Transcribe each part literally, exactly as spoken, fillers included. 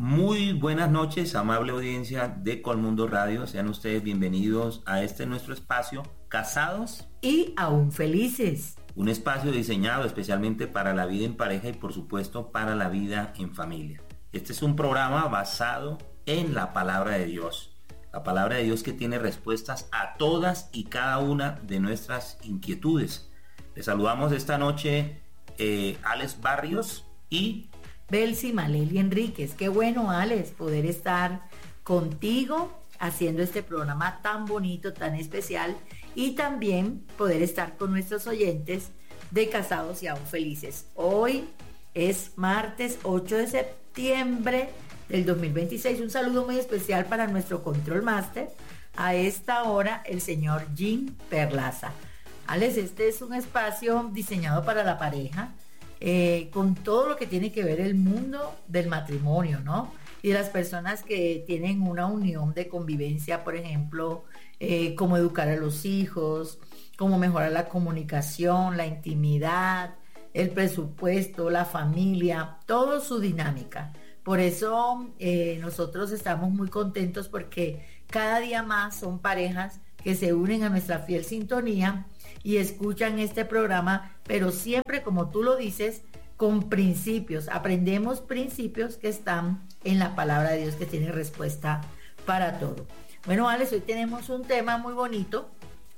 Muy buenas noches, amable audiencia de Colmundo Radio. Sean ustedes bienvenidos a este nuestro espacio, Casados y Aún Felices. Un espacio diseñado especialmente para la vida en pareja y por supuesto para la vida en familia. Este es un programa basado en la palabra de Dios. La palabra de Dios que tiene respuestas a todas y cada una de nuestras inquietudes. Les saludamos esta noche eh, Alex Barrios y Belsi Maleli Enríquez. Qué bueno, Alex, poder estar contigo haciendo este programa tan bonito, tan especial, y también poder estar con nuestros oyentes de Casados y Aún Felices. Hoy es martes ocho de septiembre del dos mil veintiséis. Un saludo muy especial para nuestro Control Master, a esta hora el señor Jim Perlaza. Alex, este es un espacio diseñado para la pareja, Eh, con todo lo que tiene que ver el mundo del matrimonio, ¿no? Y de las personas que tienen una unión de convivencia, por ejemplo, eh, cómo educar a los hijos, cómo mejorar la comunicación, la intimidad, el presupuesto, la familia, todo su dinámica. Por eso eh, nosotros estamos muy contentos porque cada día más son parejas que se unen a nuestra fiel sintonía y escuchan este programa, pero siempre, como tú lo dices, con principios. Aprendemos principios que están en la palabra de Dios, que tiene respuesta para todo. Bueno, Alex, hoy tenemos un tema muy bonito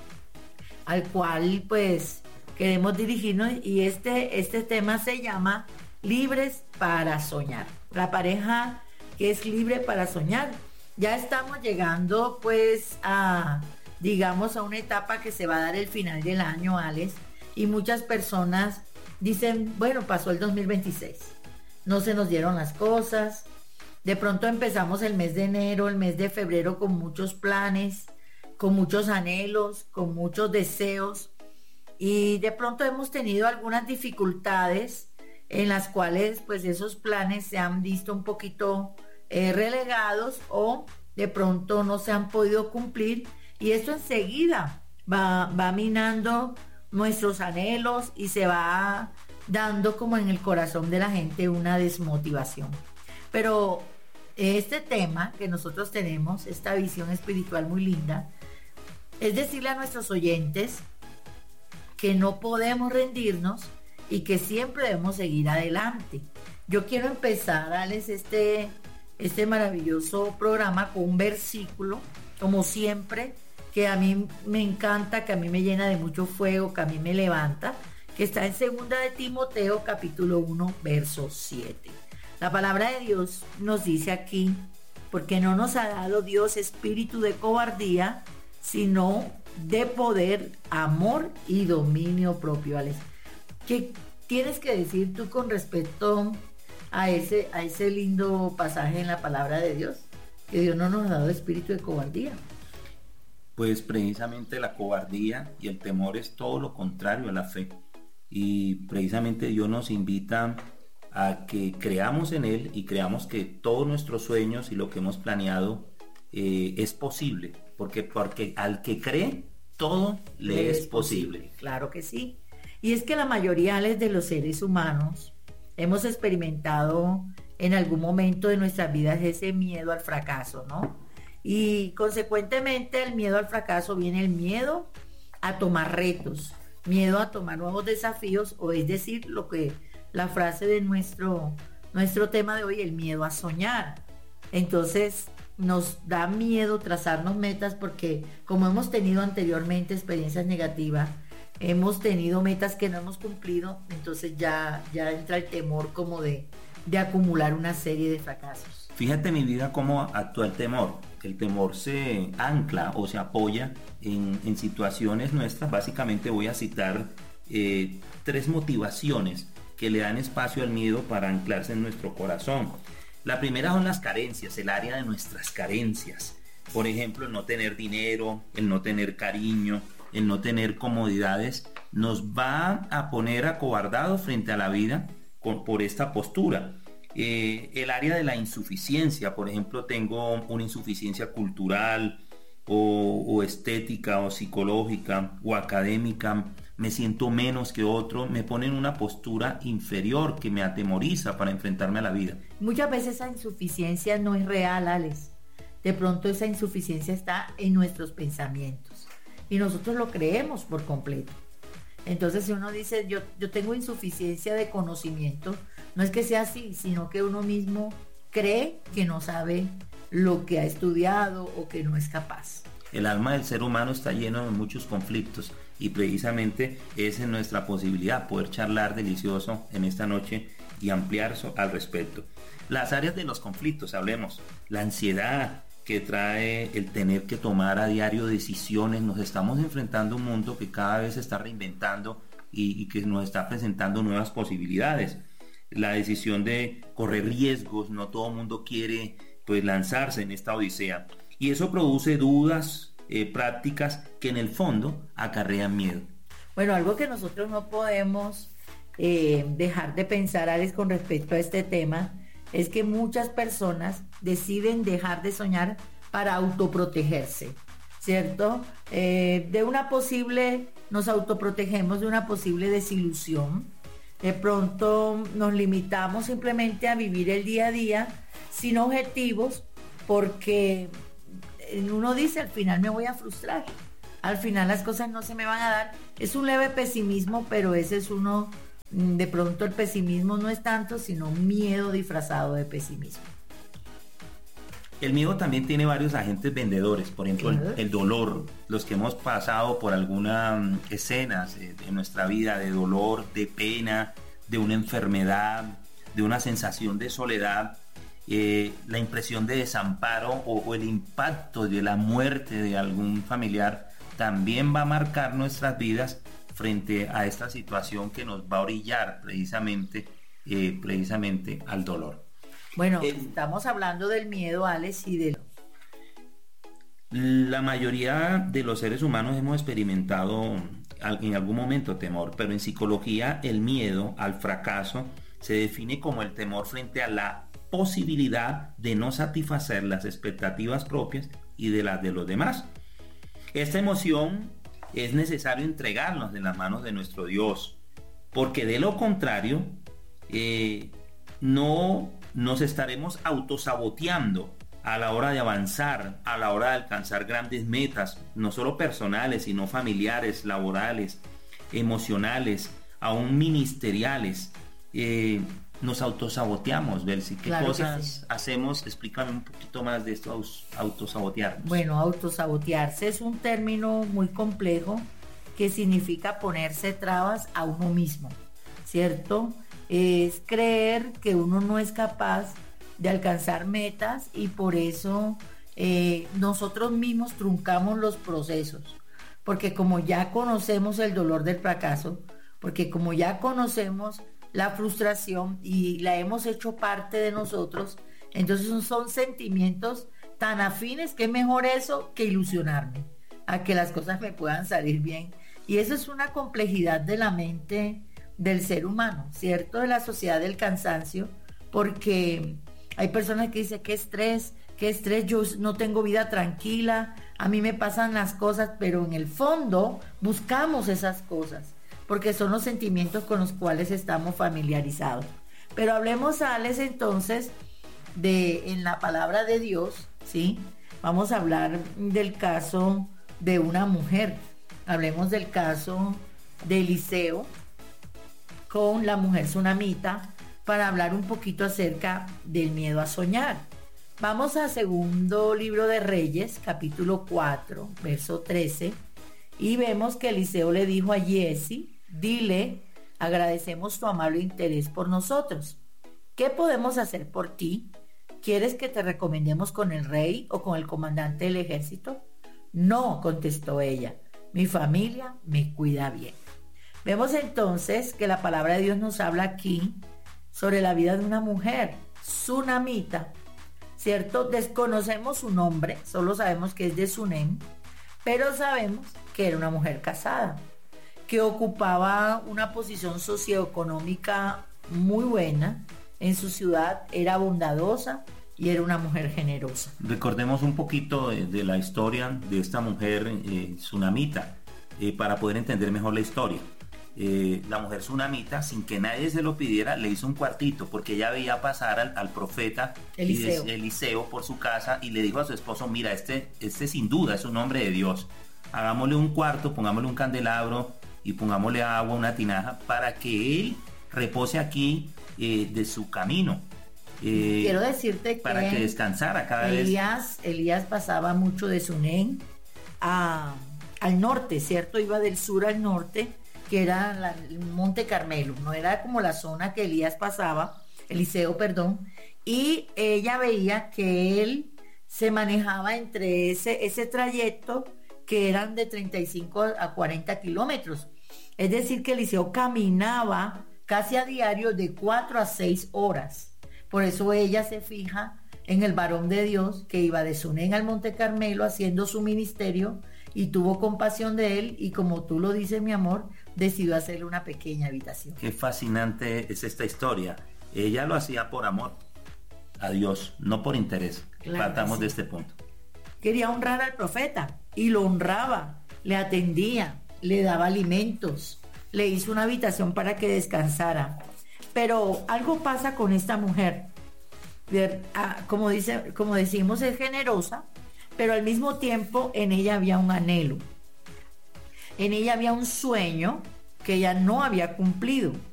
al cual pues queremos dirigirnos, y este, este tema se llama Libres para Soñar. La pareja que es libre para soñar. Ya estamos llegando pues a... digamos a una etapa que se va a dar el final del año, Alex, y muchas personas dicen, bueno, pasó el dos mil veintiséis, no se nos dieron las cosas, de pronto empezamos el mes de enero, el mes de febrero con muchos planes, con muchos anhelos, con muchos deseos, y de pronto hemos tenido algunas dificultades en las cuales pues esos planes se han visto un poquito eh, relegados, o de pronto no se han podido cumplir. Y esto enseguida va, va minando nuestros anhelos y se va dando como en el corazón de la gente una desmotivación. Pero este tema que nosotros tenemos, esta visión espiritual muy linda, es decirle a nuestros oyentes que no podemos rendirnos y que siempre debemos seguir adelante. Yo quiero empezar, Alex, este, este maravilloso programa con un versículo, como siempre, que a mí me encanta, que a mí me llena de mucho fuego, que a mí me levanta, que está en segunda de Timoteo capítulo uno verso siete. La palabra de Dios nos dice aquí: porque no nos ha dado Dios espíritu de cobardía, sino de poder, amor y dominio propio. Alex, ¿qué tienes que decir tú con respecto a ese, a ese lindo pasaje en la palabra de Dios? Que Dios no nos ha dado espíritu de cobardía. Pues precisamente la cobardía y el temor es todo lo contrario a la fe, y precisamente Dios nos invita a que creamos en Él y creamos que todos nuestros sueños y lo que hemos planeado eh, es posible, porque, porque al que cree todo le, le es posible. posible. Claro que sí. Y es que la mayoría de los seres humanos hemos experimentado en algún momento de nuestras vidas ese miedo al fracaso, ¿no? Y consecuentemente el miedo al fracaso viene el miedo a tomar retos, miedo a tomar nuevos desafíos, o es decir, lo que la frase de nuestro, nuestro tema de hoy, el miedo a soñar. Entonces nos da miedo trazarnos metas porque, como hemos tenido anteriormente experiencias negativas, hemos tenido metas que no hemos cumplido, entonces ya, ya entra el temor como de, de acumular una serie de fracasos. Fíjate, mi vida, cómo actúa el temor. El temor se ancla o se apoya en, en situaciones nuestras. Básicamente voy a citar eh, tres motivaciones que le dan espacio al miedo para anclarse en nuestro corazón. La primera son las carencias, el área de nuestras carencias. Por ejemplo, el no tener dinero, el no tener cariño, el no tener comodidades, nos va a poner acobardados frente a la vida con, por esta postura. Eh, el área de la insuficiencia, por ejemplo, tengo una insuficiencia cultural o, o estética o psicológica o académica me siento menos que otro, me pone en una postura inferior que me atemoriza para enfrentarme a la vida. Muchas veces esa insuficiencia no es real, Alex. De pronto esa insuficiencia está en nuestros pensamientos y nosotros lo creemos por completo. Entonces si uno dice yo, yo tengo insuficiencia de conocimiento, no es que sea así, sino que uno mismo cree que no sabe lo que ha estudiado o que no es capaz. El alma del ser humano está lleno de muchos conflictos y precisamente esa es nuestra posibilidad, poder charlar delicioso en esta noche y ampliar al respecto. Las áreas de los conflictos, hablemos, la ansiedad que trae el tener que tomar a diario decisiones. Nos estamos enfrentando a un mundo que cada vez se está reinventando y, y que nos está presentando nuevas posibilidades. La decisión de correr riesgos, no todo el mundo quiere pues lanzarse en esta odisea y eso produce dudas, eh, prácticas que en el fondo acarrean miedo. Bueno, algo que nosotros no podemos eh, dejar de pensar, Alex, con respecto a este tema es que muchas personas deciden dejar de soñar para autoprotegerse, ¿cierto? Eh, de una posible, nos autoprotegemos de una posible desilusión. De pronto nos limitamos simplemente a vivir el día a día sin objetivos porque uno dice al final me voy a frustrar, al final las cosas no se me van a dar. Es un leve pesimismo, pero ese es uno, de pronto el pesimismo no es tanto, sino miedo disfrazado de pesimismo. El miedo también tiene varios agentes vendedores, por ejemplo el, el dolor, los que hemos pasado por algunas um, escenas de, de nuestra vida de dolor, de pena, de una enfermedad, de una sensación de soledad, eh, la impresión de desamparo o, o el impacto de la muerte de algún familiar también va a marcar nuestras vidas frente a esta situación que nos va a orillar precisamente, eh, precisamente al dolor. Bueno, eh, estamos hablando del miedo, Alex, y de... La mayoría de los seres humanos hemos experimentado en algún momento temor, pero en psicología el miedo al fracaso se define como el temor frente a la posibilidad de no satisfacer las expectativas propias y de las de los demás. Esta emoción es necesario entregarnos en las manos de nuestro Dios, porque de lo contrario eh, no nos estaremos autosaboteando a la hora de avanzar, a la hora de alcanzar grandes metas, no solo personales, sino familiares, laborales, emocionales, aún ministeriales. Eh, nos autosaboteamos, Belsi. ¿Qué claro cosas sí. hacemos? Explícame un poquito más de esto, autosabotearnos. Bueno, autosabotearse es un término muy complejo que significa ponerse trabas a uno mismo, ¿cierto? Es creer que uno no es capaz de alcanzar metas y por eso eh, nosotros mismos truncamos los procesos, porque como ya conocemos el dolor del fracaso, porque como ya conocemos la frustración y la hemos hecho parte de nosotros, entonces son sentimientos tan afines que es mejor eso que ilusionarme a que las cosas me puedan salir bien. Y eso es una complejidad de la mente del ser humano, ¿cierto? De la sociedad del cansancio, porque hay personas que dicen, qué estrés, qué estrés, yo no tengo vida tranquila, a mí me pasan las cosas, pero en el fondo buscamos esas cosas, porque son los sentimientos con los cuales estamos familiarizados. Pero hablemos, Alex, entonces, de en la palabra de Dios, ¿sí? Vamos a hablar del caso de una mujer. Hablemos del caso de Eliseo con la mujer sunamita para hablar un poquito acerca del miedo a soñar. Vamos a segundo libro de Reyes, capítulo cuatro, verso trece, y vemos que Eliseo le dijo a Giezi, dile, agradecemos tu amable interés por nosotros. ¿Qué podemos hacer por ti? ¿Quieres que te recomendemos con el rey o con el comandante del ejército? No, contestó ella, mi familia me cuida bien. Vemos entonces que la palabra de Dios nos habla aquí sobre la vida de una mujer, sunamita, ¿cierto? Desconocemos su nombre, solo sabemos que es de Sunem, pero sabemos que era una mujer casada, que ocupaba una posición socioeconómica muy buena en su ciudad, era bondadosa y era una mujer generosa. Recordemos un poquito de, de la historia de esta mujer eh, sunamita. eh, para poder entender mejor la historia. Eh, la mujer sunamita, sin que nadie se lo pidiera, le hizo un cuartito porque ella veía pasar al, al profeta Eliseo. Eliseo por su casa y le dijo a su esposo, mira, este, este sin duda es un hombre de Dios, hagámosle un cuarto, pongámosle un candelabro y pongámosle agua, una tinaja, para que él repose aquí eh, de su camino. Eh, Quiero decirte que, para que descansara cada Elías, vez. Elías pasaba mucho de Sunén a, al norte, ¿cierto? Iba del sur al norte, que era la, el Monte Carmelo, no era como la zona que Elías pasaba, Eliseo, perdón, y ella veía que él se manejaba entre ese, ese trayecto que eran de treinta y cinco a cuarenta kilómetros. Es decir, que Eliseo caminaba casi a diario de cuatro a seis horas. Por eso ella se fija en el varón de Dios que iba de Sunén al Monte Carmelo haciendo su ministerio y tuvo compasión de él y, como tú lo dices, mi amor, decidió hacerle una pequeña habitación. Qué fascinante es esta historia. Ella lo hacía por amor a Dios, no por interés. Claro, Partamos sí. de este punto. Quería honrar al profeta y lo honraba, le atendía, le daba alimentos, le hizo una habitación para que descansara. Pero algo pasa con esta mujer. Como dice, como decimos, es generosa, pero al mismo tiempo en ella había un anhelo. En ella había un sueño que ella no había cumplido.